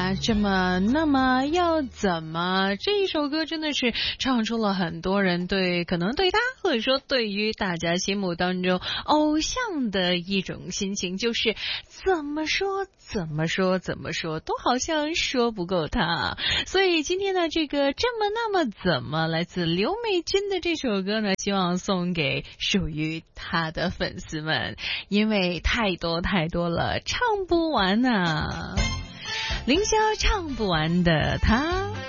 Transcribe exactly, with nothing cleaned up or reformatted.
呀，这么那么要怎么？这一首歌真的是唱出了很多人对可能对他或者说对于大家心目当中偶像的一种心情，就是怎么说怎么说怎么说都好像说不够他。所以今天的这个这么那么怎么，来自刘美君的这首歌呢，希望送给属于他的粉丝们，因为太多太多了，唱不完啊，凌霄唱不完的他。